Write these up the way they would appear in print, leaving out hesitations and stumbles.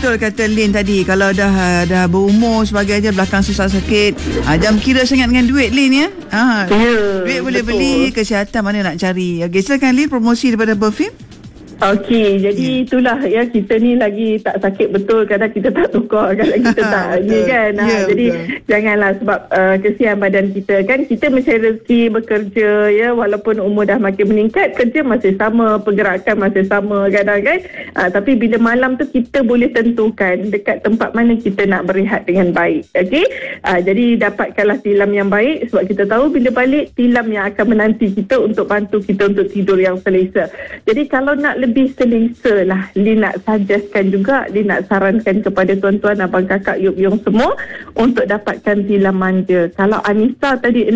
betul kata Lin tadi. Kalau dah berumur sebagainya, belakang susah sakit, jam kira sangat dengan duit, Lin, ya. Duit boleh betul beli, kesihatan mana nak cari. Okey, silakan Lin, promosi daripada Perfim. Okey, jadi itulah ya, kita ni lagi tak sakit betul, kadang kita tak tukar, kadang kita tak ni kan. Jadi janganlah sebab kesian badan kita kan. Kita mencari rezeki, bekerja ya, walaupun umur dah makin meningkat, kerja masih sama, pergerakan masih sama kadang kan. Tapi bila malam tu kita boleh tentukan dekat tempat mana kita nak berehat dengan baik. Okey, jadi dapatkanlah tilam yang baik, sebab kita tahu bila balik tilam yang akan menanti kita untuk bantu kita untuk tidur yang selesa. Jadi kalau nak lebih selesa lah, Lin nak suggestkan juga, Lin nak sarankan kepada tuan-tuan, abang kakak, yub-yung semua untuk dapatkan tilam manja. Kalau Anissa tadi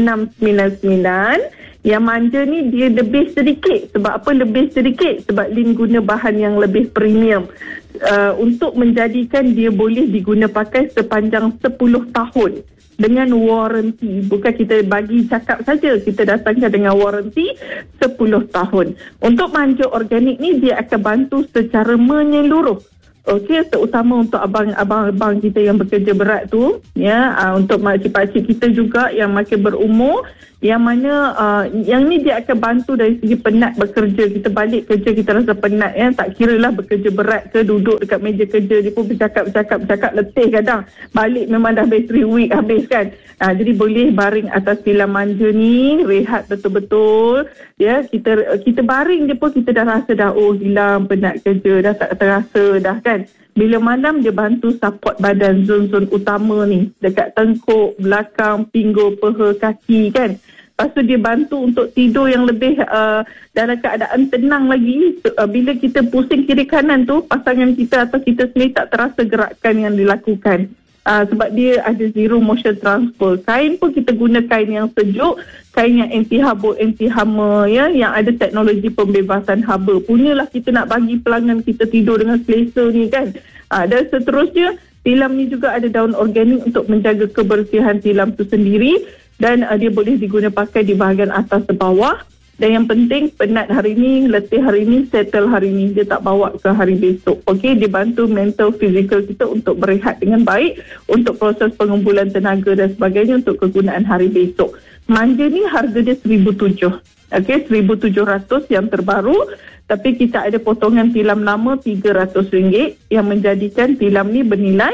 699, yang manja ni dia lebih sedikit. Sebab apa lebih sedikit? Sebab Lin guna bahan yang lebih premium untuk menjadikan dia boleh diguna pakai sepanjang 10 tahun. Dengan waranti. Bukan kita bagi cakap saja, kita datangkan dengan waranti 10 tahun. Untuk manja organik ni, dia akan bantu secara menyeluruh. Okey, terutama untuk abang-abang kita yang bekerja berat tu, ya, untuk makcik-pakcik kita juga yang makin berumur, yang mana yang ni dia akan bantu dari segi penat bekerja. Kita balik kerja kita rasa penat ya, tak kira lah bekerja berat ke, duduk dekat meja kerja dia pun bercakap letih kadang. Balik memang dah battery weak habis kan. Jadi boleh baring atas tilam manja ni, rehat betul-betul ya. Kita baring je pun kita dah rasa dah hilang penat kerja, dah tak terasa dah kan. Bila malam dia bantu support badan zon-zon utama ni, dekat tengkuk, belakang, pinggul, peha, kaki kan. Lepas tu dia bantu untuk tidur yang lebih dalam keadaan tenang lagi. Bila kita pusing kiri kanan tu, pasangan kita atau kita sendiri tak terasa gerakan yang dilakukan. Sebab dia ada zero motion transfer. Kain pun kita guna kain yang sejuk, kain yang anti habuk, anti hama ya, yang ada teknologi pembebasan haba. Punyalah kita nak bagi pelanggan kita tidur dengan selesa ni kan. Dan seterusnya, tilam ni juga ada daun organik untuk menjaga kebersihan tilam tu sendiri, dan dia boleh diguna pakai di bahagian atas dan bawah. Dan yang penting, penat hari ni, letih hari ni, settle hari ni, dia tak bawa ke hari besok. Okey, dia bantu mental, fizikal kita untuk berehat dengan baik, untuk proses pengumpulan tenaga dan sebagainya untuk kegunaan hari besok. Manja ni harga dia 1,700. Okey, 1,700 yang terbaru. Tapi kita ada potongan tilam lama RM300 yang menjadikan tilam ni bernilai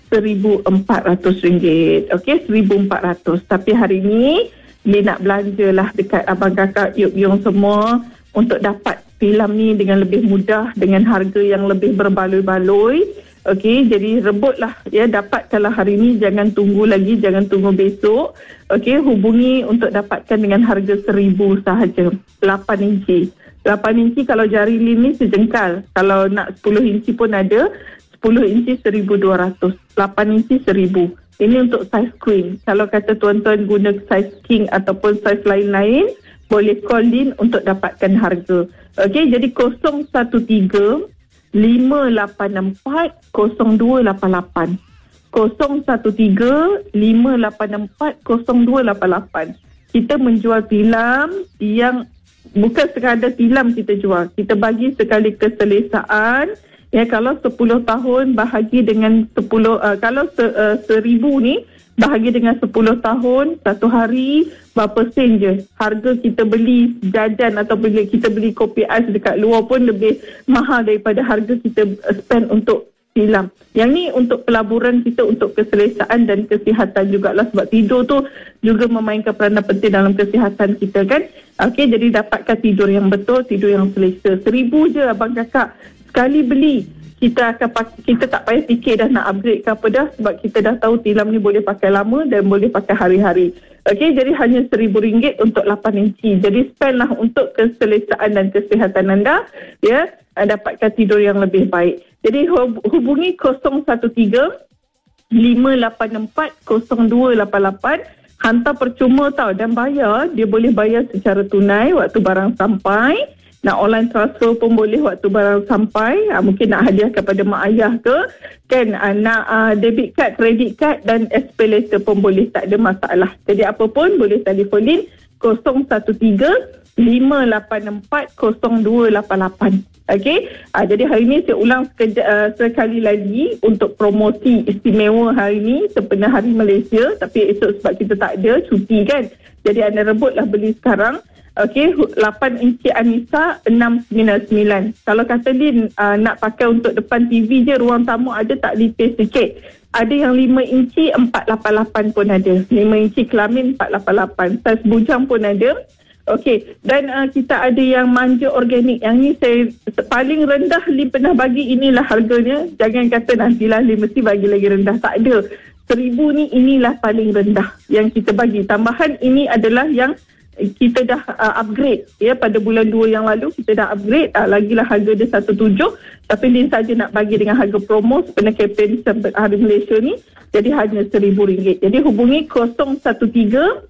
RM1,400. Okey, 1,400. Tapi hari ni dia nak belanjalah dekat abang kakak, yub-yung semua untuk dapat tilam ni dengan lebih mudah, dengan harga yang lebih berbaloi-baloi. Okey, jadi rebutlah ya, dapatkanlah hari ni, jangan tunggu lagi, jangan tunggu besok. Okey, hubungi untuk dapatkan dengan harga 1,000 sahaja. 8 inci. 8 inci kalau jari Lin ni sejengkal. Kalau nak 10 inci pun ada. 10 inci 1,200. 8 inci 1,000. Ini untuk saiz queen. Kalau kata tuan-tuan guna saiz king ataupun saiz lain-lain, boleh call Lin untuk dapatkan harga. Okey, jadi 013 584 0288. 013 584 0288. Kita menjual tilam yang bukan sekadar tilam kita jual. Kita bagi sekali keselesaan. Ya, kalau 10 tahun bahagi dengan 10, kalau 1,000 ni bahagi dengan 10 tahun, satu hari berapa sen je. Harga kita beli jajan atau bila kita beli kopi ais dekat luar pun lebih mahal daripada harga kita spend untuk tilam. Yang ni untuk pelaburan kita, untuk keselesaan dan kesihatan jugalah. Sebab tidur tu juga memainkan peranan penting dalam kesihatan kita kan. Okey, jadi dapatkan tidur yang betul, tidur yang selesa. 1,000 je abang kakak. Sekali beli, kita tak payah fikir dah nak upgrade ke apa dah, sebab kita dah tahu tilam ni boleh pakai lama dan boleh pakai hari-hari. Okey, jadi hanya RM1,000 untuk 8 inci. Jadi spend lah untuk keselesaan dan kesihatan anda ya, dapatkan tidur yang lebih baik. Jadi hubungi 013 584 0288. Hantar percuma tau, dan bayar, dia boleh bayar secara tunai waktu barang sampai. Nak online transfer pun boleh waktu barang sampai. Mungkin nak hadiah kepada mak ayah ke kan, nak debit card, credit card dan SPay later pun boleh, tak ada masalah. Jadi apa pun boleh telefon Lin 013 5840288. Okey. Jadi hari ni saya ulang sekali lagi untuk promosi istimewa hari ni sempena Hari Malaysia, tapi esok sebab kita tak ada cuti kan. Jadi anda rebutlah beli sekarang. Okey, 8 inci Anissa 699. Kalau kata dia nak pakai untuk depan TV je, ruang tamu ada tak lipis sikit. Ada yang 5 inci 488 pun ada. 5 inci kelamin 488. Saiz bujang pun ada. Okey, dan kita ada yang manja organik. Yang ni saya paling rendah Lim pernah bagi, inilah harganya. Jangan kata nantilah Lim mesti bagi lagi rendah. Tak ada. 1,000 ni inilah paling rendah yang kita bagi. Tambahan ini adalah yang kita dah upgrade ya, pada bulan 2 yang lalu kita dah upgrade. Lagilah harga dia 17, tapi Lin saja nak bagi dengan harga promo sempena kempen Hari Malaysia ni, jadi hanya RM1,000. Jadi hubungi 013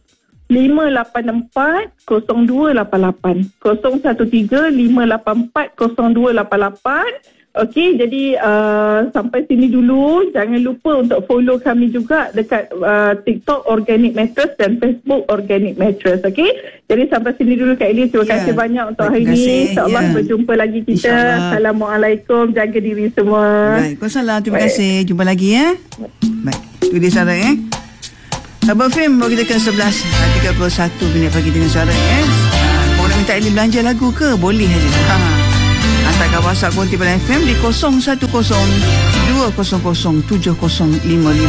584 0288 013 584 0288. Okey, jadi sampai sini dulu. Jangan lupa untuk follow kami juga dekat TikTok Organic Mattress dan Facebook Organic Mattress. Okey, jadi sampai sini dulu Kak Eli. Terima kasih banyak untuk hari ini. InsyaAllah berjumpa lagi kita. Assalamualaikum. Jaga diri semua. Waalaikumsalam. Terima kasih. Jumpa lagi ya. Baik, itu dia saran Abang Fim baru kita ke 11.31 minit pagi dengan suara Kalau nak minta Eli belanja lagu ke? Boleh saja. Hantarkan WhatsApp Konti Pada FM di 0102007055.